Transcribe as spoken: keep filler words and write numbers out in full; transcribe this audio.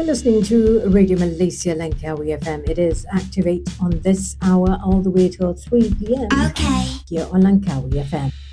listening to Radio Malaysia Langkawi F M. It is Activate on this hour all the way till three p.m. Okay. Here on Langkawi F M.